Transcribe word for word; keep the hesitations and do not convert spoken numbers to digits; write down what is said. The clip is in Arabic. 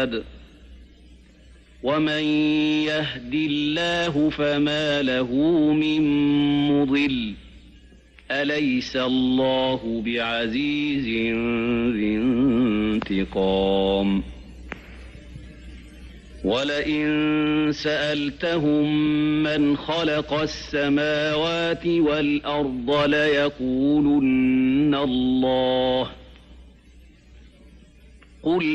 أحد ومن يهد الله فما له من مضل أليس الله بعزيز ذي انتقام ولئن سألتهم من خلق السماوات والأرض ليقولن الله قل